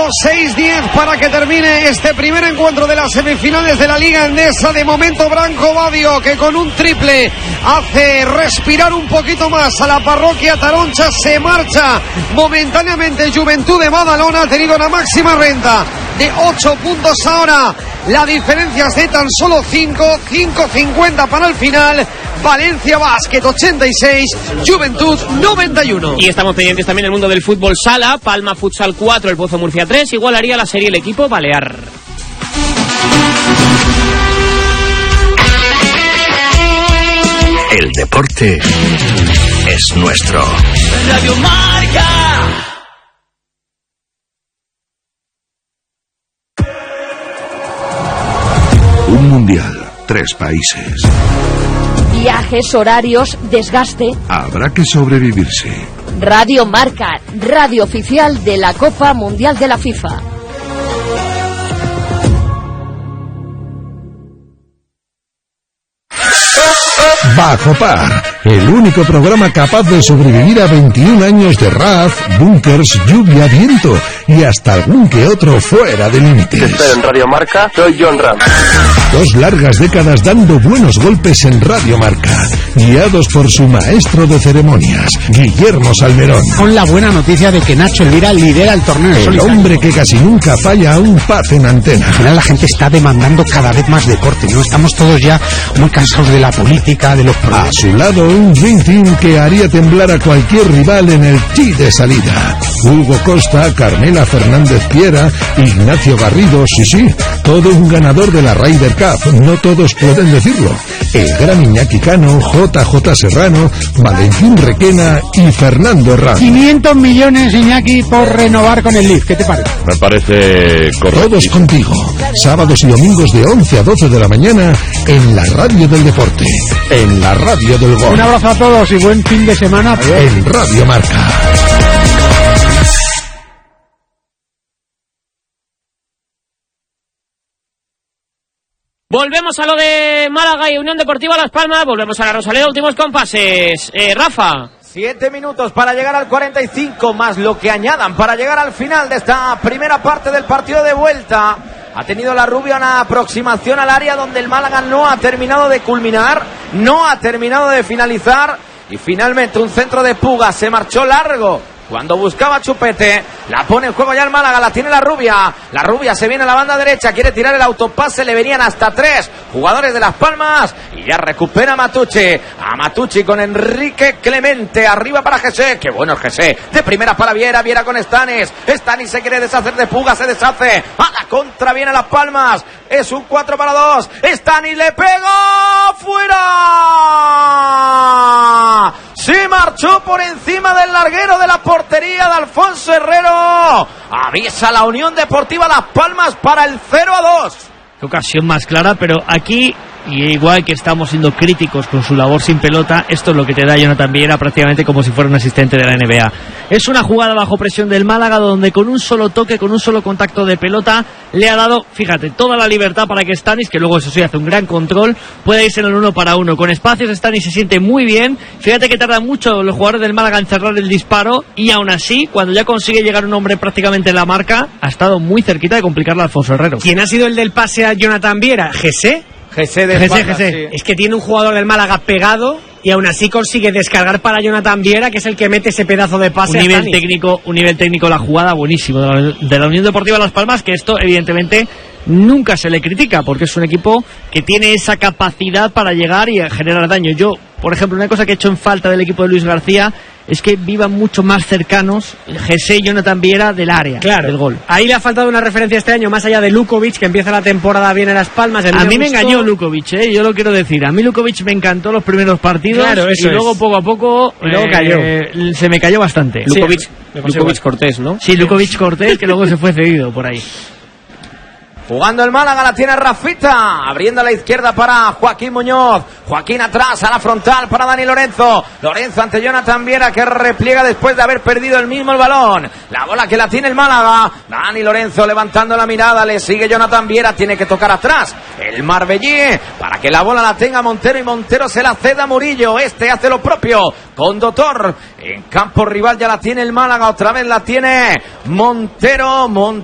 6:10 para que termine este primer encuentro de las semifinales de la Liga Endesa. De momento Branco Badio, que con un triple hace respirar un poquito más a la parroquia taroncha. Se marcha momentáneamente Juventud de Badalona. Ha tenido una máxima renta de 8 puntos ahora. La diferencia es de tan solo 5:50 para el final. Valencia Basket 86, Juventud 91. Y estamos pendientes también del mundo del fútbol sala. Palma Futsal 4, el Pozo Murcia 3. Igualaría la serie el equipo balear. El deporte es nuestro. Radio Marca. Un mundial, 3 países. Viajes, horarios, desgaste. Habrá que sobrevivirse. Radio Marca, radio oficial de la Copa Mundial de la FIFA. Bajo Par, el único programa capaz de sobrevivir a 21 años de RAF, búnkers, lluvia, viento y hasta algún que otro fuera de límites. Estoy en Radio Marca, soy John Ram. 2 largas décadas dando buenos golpes en Radio Marca, guiados por su maestro de ceremonias, Guillermo Salmerón. Con la buena noticia de que Nacho Elvira lidera el torneo. El hombre que casi nunca falla a un paz en antena. Al final la gente está demandando cada vez más deporte, ¿no? Estamos todos ya muy cansados de la política, de los problemas. A su lado, un Dream Team que haría temblar a cualquier rival en el tee de salida. Hugo Costa, Carmela Fernández Piera, Ignacio Garrido, sí, todo un ganador de la Ryder Cup, no todos pueden decirlo. El gran Iñaki Cano, JJ Serrano, Valentín Requena y Fernando Herrán. 500 millones, Iñaki, por renovar con el Leaf, ¿qué te parece? Me parece correcto. Todos contigo, sábados y domingos de 11 a 12 de la mañana en la radio del deporte, en la radio del gol. Un abrazo a todos y buen fin de semana. En Radio Marca. Volvemos a lo de Málaga y Unión Deportiva Las Palmas. Volvemos a la Rosaleda, últimos compases. Rafa. 7 minutos para llegar al 45, más lo que añadan para llegar al final de esta primera parte del partido de vuelta. Ha tenido la Rubia una aproximación al área donde el Málaga no ha terminado de culminar, no ha terminado de finalizar. Y finalmente un centro de Puga, se marchó largo cuando buscaba Chupete. La pone en juego ya el Málaga, la tiene la Rubia se viene a la banda derecha, quiere tirar el autopase, le venían hasta 3 jugadores de Las Palmas y ya recupera a Matucci con Enrique Clemente, arriba para Jesse, qué bueno es Jesse, de primera para Viera con Stanis se quiere deshacer de Puga, se deshace, a la contra viene Las Palmas, es un 4-2, Stanis le pega, fuera, se marchó por encima del larguero de la portería de Alfonso Herrero. Avisa la Unión Deportiva Las Palmas para el 0-2. Qué ocasión más clara, pero aquí, y igual que estamos siendo críticos con su labor sin pelota, esto es lo que te da Jonathan Viera prácticamente como si fuera un asistente de la NBA. Es una jugada bajo presión del Málaga donde con un solo toque, con un solo contacto de pelota, le ha dado, fíjate, toda la libertad para que Stanis, que luego eso sí hace un gran control, pueda irse en el 1 para 1. Con espacios Stanis se siente muy bien. Fíjate que tardan mucho los jugadores del Málaga en cerrar el disparo y aún así, cuando ya consigue llegar un hombre prácticamente en la marca, ha estado muy cerquita de complicarle a Alfonso Herrero. ¿Quién ha sido el del pase a Jonathan Viera? ¿Jesse? Jesse de espalda, sí. Es que tiene un jugador del Málaga pegado y aún así consigue descargar para Jonathan Viera, que es el que mete ese pedazo de pase. Un nivel técnico la jugada buenísimo de la Unión Deportiva Las Palmas, que esto evidentemente nunca se le critica porque es un equipo que tiene esa capacidad para llegar y generar daño. Yo, por ejemplo, una cosa que he hecho en falta del equipo de Luis García es que vivan mucho más cercanos Jesse y Jonathan Viera del área, claro, del gol. Ahí le ha faltado una referencia este año, más allá de Lukovic, que empieza la temporada bien en Las Palmas. A mí me engañó Lukovic, yo lo quiero decir. A mí Lukovic me encantó los primeros partidos, claro, y luego poco a poco se me cayó bastante. Lukovic Cortés, ¿no? Sí, Lukovic Cortés, que luego se fue cedido por ahí. Jugando el Málaga, la tiene Rafita, abriendo a la izquierda para Joaquín Muñoz, Joaquín atrás a la frontal para Dani Lorenzo ante Jonathan Viera, que repliega después de haber perdido el balón, la bola que la tiene el Málaga, Dani Lorenzo levantando la mirada, le sigue Jonathan Viera, tiene que tocar atrás el Marbellí para que la bola la tenga Montero y Montero se la ceda a Murillo, hace lo propio con Dotor, en campo rival ya la tiene el Málaga, otra vez la tiene Montero